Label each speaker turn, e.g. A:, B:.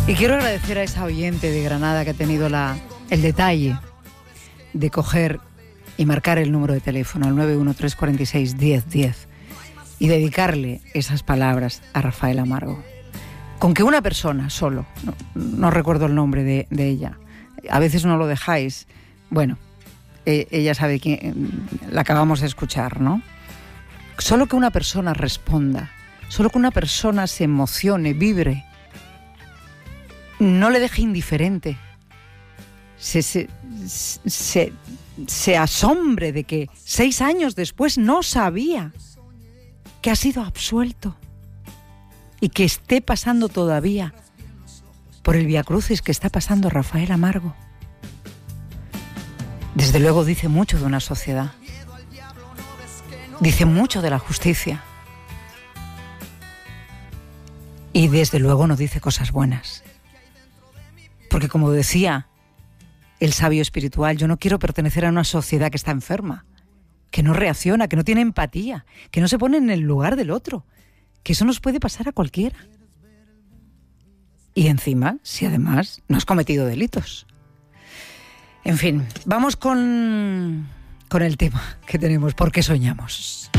A: Y quiero agradecer a esa oyente de Granada que ha tenido el detalle de coger y marcar el número de teléfono, al 913461010, y dedicarle esas palabras a Rafael Amargo. Con que una persona solo, no recuerdo el nombre de ella, a veces no lo dejáis, bueno, ella sabe quién, la acabamos de escuchar, ¿no? Solo que una persona responda, solo que una persona se emocione, vibre, no le deje indiferente, se asombre de que 6 años después no sabía que ha sido absuelto y que esté pasando todavía por el viacrucis que está pasando Rafael Amargo. Desde luego dice mucho de una sociedad, dice mucho de la justicia y desde luego no dice cosas buenas. Porque como decía el sabio espiritual, yo no quiero pertenecer a una sociedad que está enferma, que no reacciona, que no tiene empatía, que no se pone en el lugar del otro, que eso nos puede pasar a cualquiera. Y encima, si además no has cometido delitos. En fin, vamos con el tema que tenemos, ¿por qué soñamos?